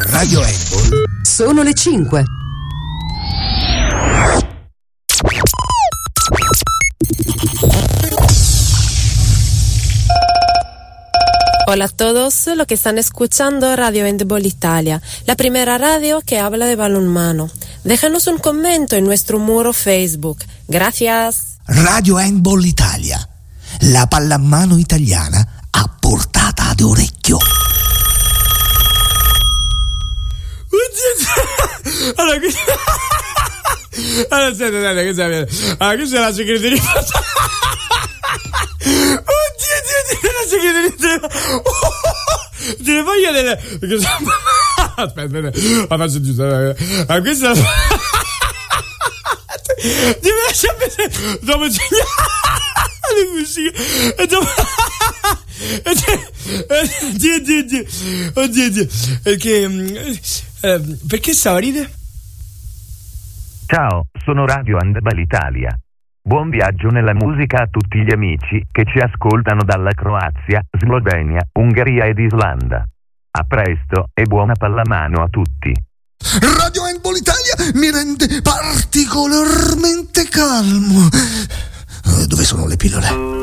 Radio Handball. Sono le 5. Hola a todos los que están escuchando Radio Handball Italia, la primera radio que habla de balonmano. Déjanos un comentario en nuestro muro Facebook. Gracias. Radio Handball Italia, la pallamano italiana a portata d'orecchio. Allora, aspetta, questa è la segreteria. Oddio, la segreteria. Te le voglio delle. Aspetta, la faccio giusta. Questa. Ti lascia vedere. Dopo le musiche. E dopo. Oddio. Perché stava a ridere? Ciao, sono Radio Handball Italia. Buon viaggio nella musica a tutti gli amici che ci ascoltano dalla Croazia, Slovenia, Ungheria ed Islanda. A presto e buona pallamano a tutti. Radio Handball Italia mi rende particolarmente calmo. Dove sono le pillole?